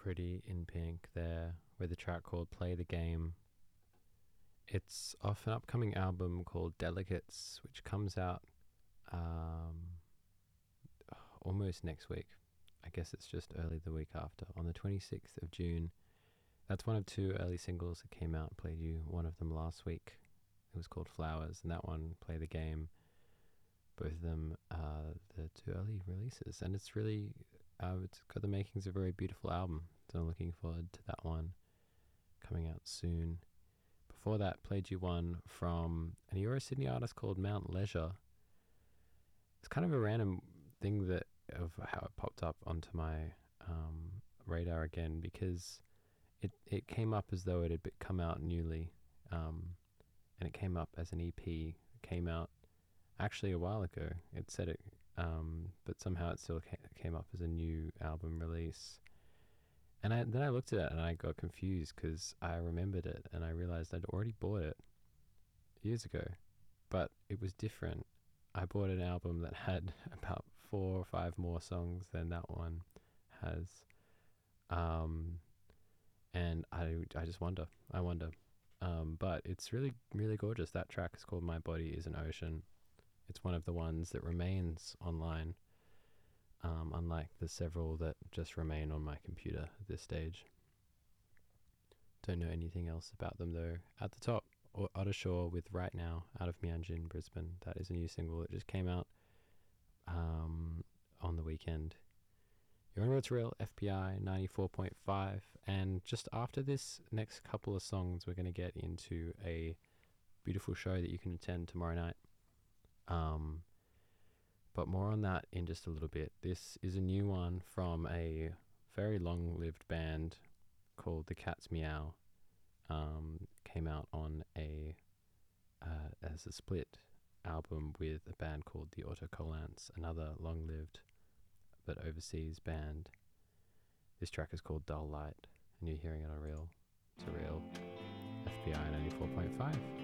Pretty in Pink there with a track called Play the Game. It's off an upcoming album called Delegates, which comes out almost next week. I guess it's just early the week after, on the 26th of June. That's one of two early singles that came out. Played you one of them last week. It was called Flowers, and that one, Play the Game. Both of them are the two early releases, and it's really it's got the makings of a very beautiful album. So I'm looking forward to that one coming out soon. Before that, played you one from an Euro Sydney artist called Mount Leisure. It's kind of a random thing that of how it popped up onto my radar again, because it came up as though it had come out newly, and it came up as an EP. It came out actually a while ago. It said it, but somehow it still came up as a new album release. And then I looked at it and I got confused because I remembered it and I realized I'd already bought it years ago, but it was different. I bought an album that had about 4 or 5 more songs than that one has, and I just wonder. But it's really, really gorgeous. That track is called My Body is an Ocean. It's one of the ones that remains online, unlike the several that just remain on my computer at this stage. Don't know anything else about them though. At the top, Otter Shore with Right Now out of Mianjin, Brisbane. That is a new single that just came out on the weekend. You're on What's Real, FPI 94.5, and just after this next couple of songs we're going to get into a beautiful show that you can attend tomorrow night. But more on that in just a little bit. This is a new one from a very long-lived band called The Cat's Meow. Came out on as a split album with a band called The Autocollants, another long-lived but overseas band. This track is called Dull Light, and you're hearing it on Real to Real, FPI 94.5.